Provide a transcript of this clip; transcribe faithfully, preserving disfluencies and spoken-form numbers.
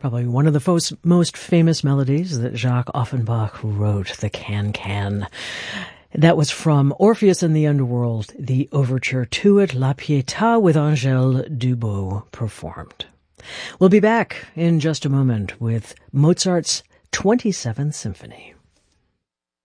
probably one of the fos- most famous melodies that Jacques Offenbach wrote, the Can-Can. That was from Orpheus in the Underworld, the overture to it, La Pietà, with Angèle Dubos performed. We'll be back in just a moment with Mozart's twenty-seventh Symphony.